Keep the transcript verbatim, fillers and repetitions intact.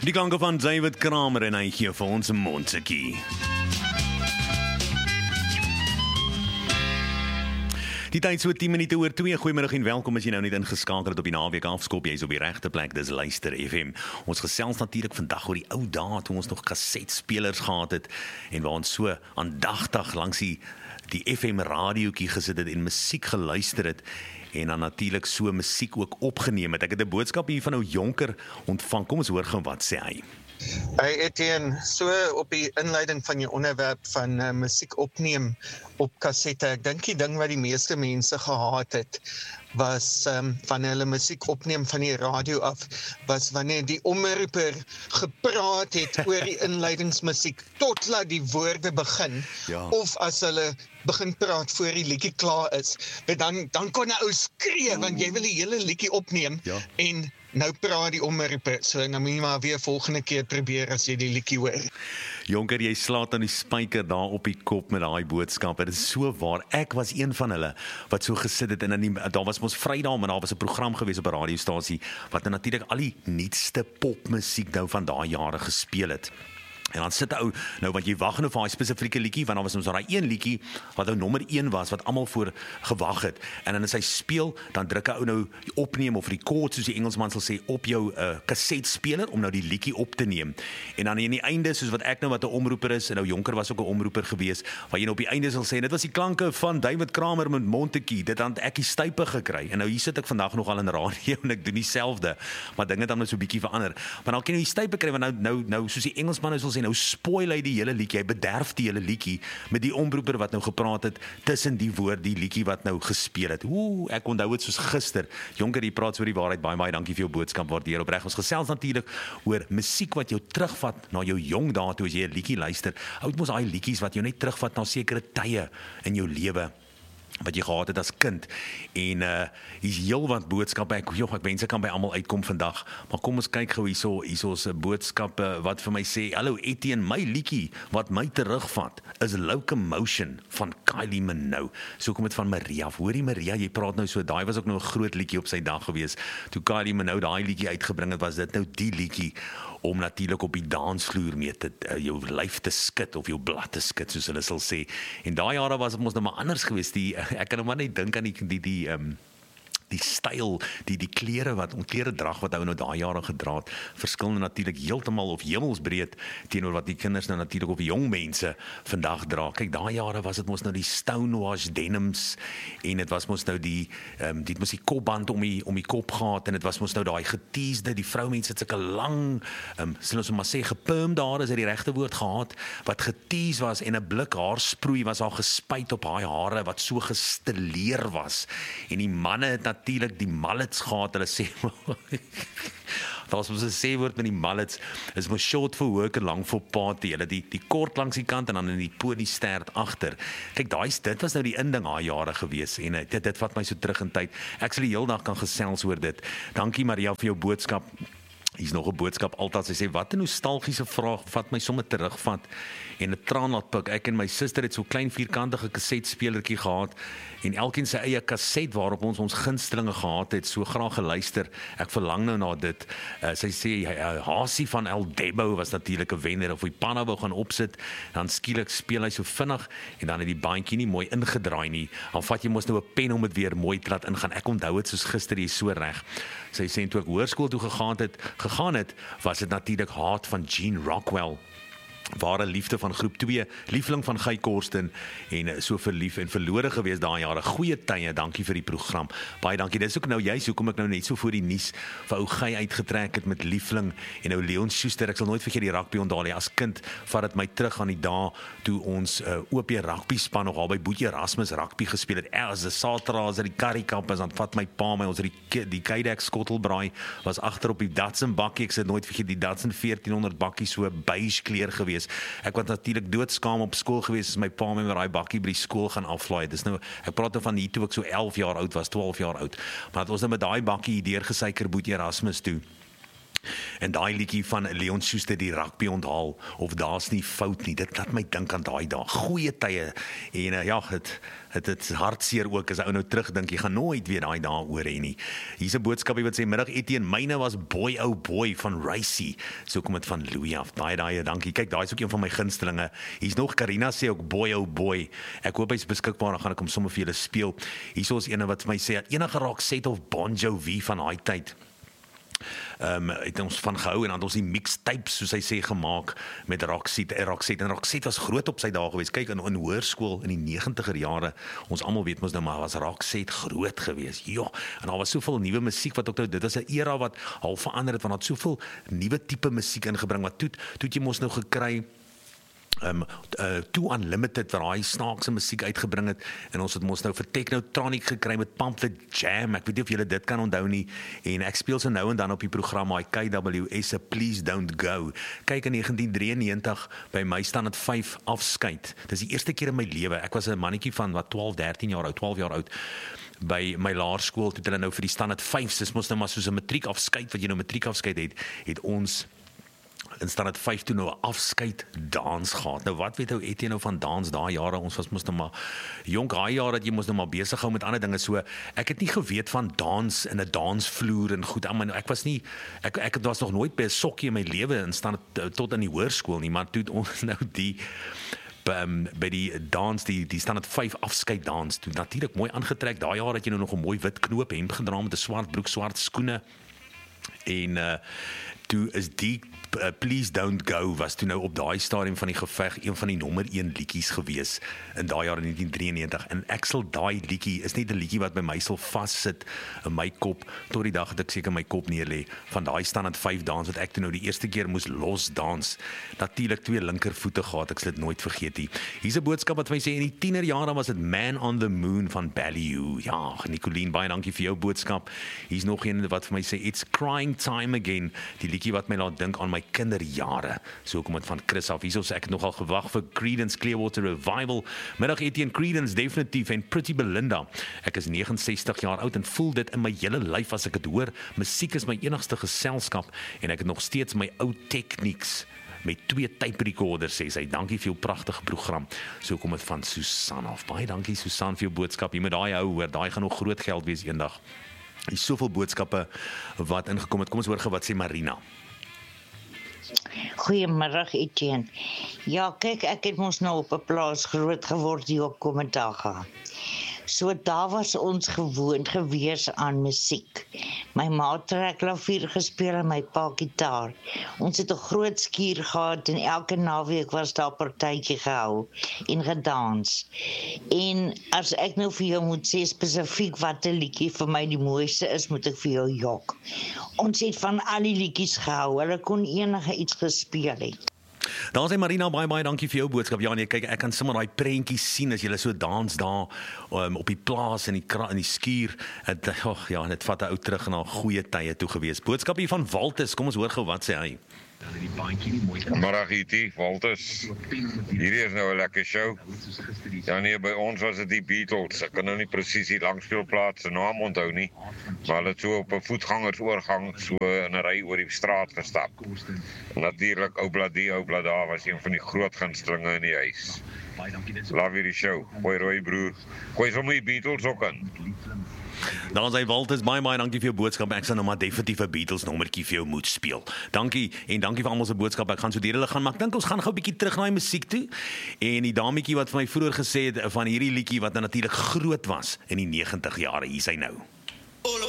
Die klanke van David Kramer en hy gee vir ons 'n Montetjie. Die tyd so tien minute oor twee. Goeiemiddag en welkom as jy nou net ingeskakel het op die naweek afskop. Jy is op die regte plek, dis Luister F M. Ons gesels natuurlik vandag oor die ou dae toe ons nog kasetspelers gehad het en waar ons so aandagtig langs die die F M radiootjie gesit het en musiek geluister het en dan natuurlik so musiek ook opgeneem het. Ek het 'n boodskap hier van ou Jonker ontvang. Kom ons hoor gou wat sê hy. Hey Etienne, so op die inleiding van jou onderwerp van uh, musiek opneem op kassette, ek dink die ding wat die meeste mense gehaat het, was um, wanneer hulle musiek opneem van die radio af, was wanneer die omroeper gepraat het oor die inleidingsmusiek, totdat die woorde begin, ja. Of as hulle begin praat voor die liedjie klaar is, dan, dan kon 'n ou skree, want jy wil die hele liedjie opneem, ja. En nou praat die omroeper, so nou moet jy maar weer volgende keer probeer as jy die liedjie hoor. Jonker, jy slaat aan die spyker daar op die kop met daai boodskap. Dit is so waar. Ek was een van hulle wat so gesit het en in die, daar was ons Vrydag, maar daar was 'n program gewees op 'n radiostasie wat nou natuurlik al die nuutste popmusiek nou van daai jare gespeel het. En dan sit ou, nou want jy wag nou vir daai spesifieke liedjie, want dan was ons daai een liedjie wat nou nommer een was, wat almal voor gewag het. En dan as hy speel, dan druk 'n ou nou opneem of record, soos die Engelsman sal sê, op jou uh, kasetspeler om nou die liedjie op te neem. En dan in die einde, soos wat ek nou wat 'n omroeper is, en nou Jonker was ook 'n omroeper gewees, waar jy nou op die einde sal sê, dit was die klanke van David Kramer met Montetjie, dit het ek die stype gekry. En nou hier sit ek vandag nog al in radio en ek doen dieselfde, maar dinge het dan nou so 'n bietjie verander. Maar dan kan jy die stype kry, want nou, nou, nou soos die Engelsman sal sê, nou spoil hy die hele liedjie, hy bederf die hele liedjie met die omroeper wat nou gepraat het tussen die woord, die liedjie wat nou gespeel het. Ooh, ek onthou dit soos gister. Jonker, jy praat so oor die waarheid, baie baie dankie vir jou boodskap, waardeer opreg. Ons gesels natuurlik oor musiek wat jou terugvat na jou jong dae toe as jy 'n liedjie luister. Oud mos daai liedjies wat jou net terugvat na sekere tye in jou lewe wat jy gehad het as kind. En uh hier's heelwat boodskappe. Ek joh, ek wens ek kan by almal uitkom vandag. Maar kom ons kyk gou hierso, hierso's 'n boodskap wat vir my sê: "Hallo Etienne, my liedjie wat my terugvat is Locomotion van Kylie Minogue." So kom dit van Maria. Hoorie Maria, jy praat nou so, daai was ook nou 'n groot liedjie op sy dag gewees. Toe Kylie Minogue daai liedjie uitgebring het, was dit nou die liedjie om natuurlik op die dansvloer mee te uh, jou lyf te skud of jou blad te skud, soos hulle sal sê. En daai jare was dit mos nou maar anders geweest. Die ek kan nou maar net dink aan die die die um, die styl, die die klere wat on klere drag wat ou nou daai jare gedra het, verskil natuurlik heeltemal of hemelsbreed teenoor wat die kinders nou natuurlik of jong mense vandag dra. Kyk, daai jare was dit mos nou die stonewash denims en dit was mos nou die ehm um, dit mos die kopband om die om die kop gehad en dit was mos nou daai geteasde, die vroumense het sulke lang ehm um, sal ons maar sê geperm daar is dit die regte woord gehad wat getease was en 'n blik haarsproei was al gespuit op haar hare wat so gestileer was. En die manne het natuurlik die mullets gehad, hulle sê daar was ons 'n sê woord met die mullets, is mos short for work en long for party, hulle die, die kort langs die kant en dan in die pony stert agter. Kyk, daai dit was nou die inding haar jare gewees en dit, dit vat my so terug in tyd. Ek sal die hele dag kan gesels oor dit. Dankie Maria vir jou boodskap. Hier's nog 'n boodskap altyd, sy sê, wat 'n nostalgiese vraag, vat my sommer terugvat en 'n traan laat pik. Ek en my suster het so 'n klein vierkantige kasetspelertjie gehad en elkeen sy eie kaset waarop ons ons gunstelinge gehad het, so graag geluister. Ek verlang nou na dit. Uh, sy sê, uh, Hasie van El Debo was natuurlik 'n wenner, of hy panna wou gaan opsit, dan skielik speel hy so vinnig en dan het die bandjie nie mooi ingedraai nie. Dan vat jy mos nou 'n pen om dit weer mooi te laat ingaan. Ek onthou dit soos gister, jy is so reg. Sy sê, toe ek hoërskool toe gegaan het, gegaan het, was dit natuurlik Haat van Gene Rockwell. Ware liefde van groep twee, liefling van Guy Korsten en so verlief en verlore gewees daai jare. Goeie tye, dankie vir die program. Baie dankie. Dis ook nou juist hoekom ek nou net so voor die nuus vir ou Guy uitgetrek het met liefling en ou Leon Schuster. Ek sal nooit vergeet die rugby onthou nie. As kind vat dit my terug aan die dae toe ons uh, O P rugby span nog al by Boet Erasmus rugby gespeel het. As 'n Saterdag as die Currie Cup is, dan vat my pa my ons die die Kydex skottelbraai was agter op die Datsun bakkie. Ek sal nooit vergeet die Datsun veertien honderd bakkie, so beige kleur gewees. Ek was natuurlik doodskaam op skool gewees as my pa my met daai bakkie by die skool gaan aflaai. Dis nou, ek praat nou van hier toe ek so elf jaar oud was, twaalf jaar oud. Maar het ons nou met daai bakkie deur gesuiker Boet Erasmus toe. En daai liedjie van Leon Schuster, die rugby onthaal, of daar's nie fout nie. Dit laat my dink aan daai dae. Goeie tye. En uh, ja, dit dit dit hartseer ook as ou nou terugdink. Jy gaan nooit weer daai dae oor hê nie. Hier's 'n boodskapie wat sê middag Etienne, myne was boy ou boy van Racy. So kom dit van Louis af. Daai daai dankie. Kyk, daai is ook een van my gunstelinge. Hier's nog Karina sê ook boy ou boy. Ek hoop hy's beskikbaar, dan gaan ek hom sommer vir julle speel. Hier's ons ene wat vir my sê enige Roxette of Bon Jovi van daai tyd. Ehm um, het ons van gehou en dan het ons die mixtapes soos hy sê gemaak met Roxette en Roxette en Roxette was groot op sy dae geweest. Kyk in in hoërskool in die negentiger jare, ons almal weet mos nou maar was Roxette groot geweest. Ja, en daar was soveel nuwe musiek wat ook nou dit was 'n era wat half verander het want daar het soveel nuwe tipe musiek ingebring wat toe toe jy mos nou gekry Um, uh, Too Unlimited waar hy snaakse musiek uitgebring het en ons het mos nou vir Technotronic gekry met Pamphlet Jam, ek weet nie of julle dit kan onthou nie en ek speel so nou en dan op die program my K W S Please Don't Go. Kyk in negentien drieënnegentig by my staan dit vyf afskeid. Dis die eerste keer in my lewe, ek was 'n mannetjie van wat twaalf, dertien jaar oud, twaalf jaar oud by my laerskool, toe hulle nou vir die standaard vyf, dis mos nou maar soos 'n matriek afskeid wat jy nou matriek afskeid het, het ons en staan dit vyf toe nou 'n afskeid dans gehad. Nou wat weet ou Etienne nou van dans daai jare, ons was mos nou maar jonk daai jare dat jy mos nou maar besig hou met ander dinge so. Ek het nie geweet van dans in 'n dansvloer en goed. Ek was nie ek ek het was nog nooit by 'n sokkie in my lewe en staan tot in die hoërskool nie, maar toe ons nou die Um, by die dans, die, die standaard vyf afskeid dans, toe natuurlik mooi aangetrek, daai jaar het jy nou nog 'n mooi wit knoop hemp gedra met 'n swart broek, swart skoene en uh, toe is die uh, Please Don't Go was toe nou op daai stadium van die geveg een van die nommer een liedjies gewees in daai jaar in negentien drieënnegentig en ek sal daai liedjie is net 'n liedjie wat by my sal vassit in my kop tot die dag dat ek seker my kop neerlê van daai standaard vyf dans wat ek toe nou die eerste keer moes los dans. Natuurlik twee linkervoete gehad, ek sal dit nooit vergeet nie. Hier's 'n boodskap wat my sê in die tienerjare was dit Man on the Moon van Ballyhoo. Ja, Nicoline, baie dankie vir jou boodskap. Hier's nog een wat vir my sê It's Crying Time Again. Die liedjie wat my laat dink aan my kinderjare. So kom dit van Chris af. Hierso sê ek het nogal gewag vir Creedence Clearwater Revival. Middag Etienne, Creedence definitief en Pretty Belinda. Ek is negenensestig jaar oud en voel dit in my hele lyf as ek dit hoor. Musiek is my enigste geselskap en ek het nog steeds my ou Technics met twee tape recorders sê sy. Dankie vir jou pragtige program. So kom dit van Susan af. Baie dankie Susan vir jou boodskap. Jy moet daai hou hoor. Daai gaan nog groot geld wees eendag. Daar is soveel boodskappe wat ingekom het. Kom ons hoor wat sê Marina. Goeiemiddag Etienne. Ja, kyk, ek het mos nou op 'n plaas groot geword hier op Komataga. So daar was ons gewoond gewees aan musiek. My ma het klavier gespeel en my pa gitaar. Ons het 'n groot skuur gehad en elke naweek was daar 'n partytjie gehou en gedans. En as ek nou vir jou moet sê spesifiek wat 'n liedjie vir my die mooiste is, moet ek vir jou jok. Ons het van al die liedjies gehou. Hulle kon enige iets gespeel het. Daar sê Marina, baie baie dankie vir jou boodskap. Ja nee, kyk, ek kan sommer daai prentjies sien as jy so dans daar um, op die plaas in die in die skuur. Het ag ja, dit vat 'n ou terug na goeie tye toe gewees. Boodskap hier van Waltus. Kom ons hoor gou wat sê hy. Middag Etienne, Waltus. Hierdie is nou 'n lekker show. Ja nee, by ons was dit die Beatles. Ek kan nou nie presies die langspeelplaas se naam onthou nie, maar hulle het so op 'n voetgangersoorgang so in 'n ry oor die straat gestap. Natuurlik ou Bladie, ou Blada was een van die groot gunstelinge in die huis. Love hierdie show. Goeie rooi broer. Goeie sommer die Beatles ook in. Dan sê Waltus, baie baie dankie vir jou boodskap. Ek sal nou maar definitief 'n Beatles nommertjie vir jou moet speel. Dankie en dankie vir almal se boodskap. Ek gaan so deur hulle gaan, maar ek dink ons gaan gou 'n bietjie terug na die musiek toe. En die dametjie wat vir my vroeër gesê het van hierdie liedjie wat natuurlik groot was in die negentig jare, hier is hy nou.